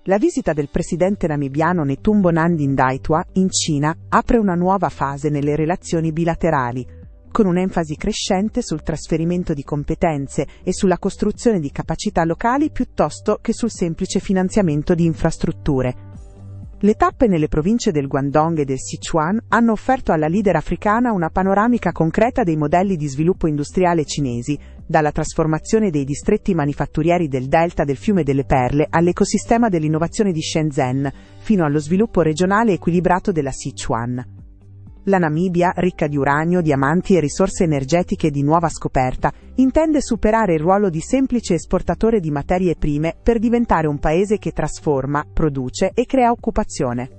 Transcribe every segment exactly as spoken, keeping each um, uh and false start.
La visita del presidente namibiano Netumbo Nandi-Ndaitwah in Cina apre una nuova fase nelle relazioni bilaterali, con un'enfasi crescente sul trasferimento di competenze e sulla costruzione di capacità locali piuttosto che sul semplice finanziamento di infrastrutture. Le tappe nelle province del Guangdong e del Sichuan hanno offerto alla leader africana una panoramica concreta dei modelli di sviluppo industriale cinesi, dalla trasformazione dei distretti manifatturieri del delta del Fiume delle Perle all'ecosistema dell'innovazione di Shenzhen, fino allo sviluppo regionale equilibrato della Sichuan. La Namibia, ricca di uranio, diamanti e risorse energetiche di nuova scoperta, intende superare il ruolo di semplice esportatore di materie prime per diventare un paese che trasforma, produce e crea occupazione.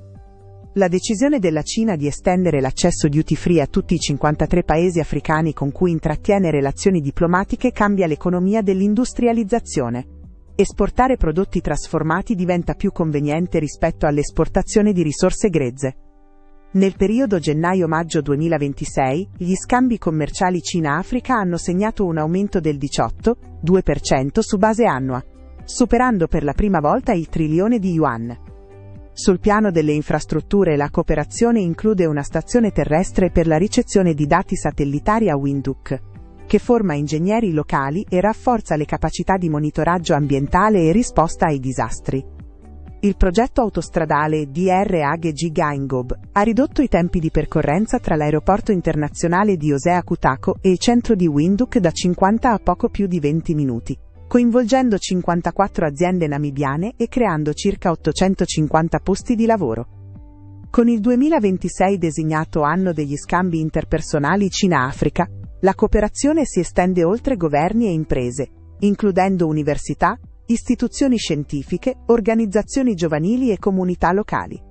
La decisione della Cina di estendere l'accesso duty free a tutti i cinquantatré paesi africani con cui intrattiene relazioni diplomatiche cambia l'economia dell'industrializzazione. Esportare prodotti trasformati diventa più conveniente rispetto all'esportazione di risorse grezze. Nel periodo gennaio-maggio duemilaventisei, gli scambi commerciali Cina-Africa hanno segnato un aumento del diciotto virgola due per cento su base annua, superando per la prima volta il trilione di yuan. Sul piano delle infrastrutture, la cooperazione include una stazione terrestre per la ricezione di dati satellitari a Windhoek, che forma ingegneri locali e rafforza le capacità di monitoraggio ambientale e risposta ai disastri. Il progetto autostradale D R A G G Gaingob ha ridotto i tempi di percorrenza tra l'aeroporto internazionale di Osea Kutako e il centro di Windhoek da cinquanta a poco più di venti minuti, coinvolgendo cinquantaquattro aziende namibiane e creando circa ottocentocinquanta posti di lavoro. Con il duemilaventisei designato anno degli scambi interpersonali Cina-Africa, la cooperazione si estende oltre governi e imprese, includendo università, istituzioni scientifiche, organizzazioni giovanili e comunità locali.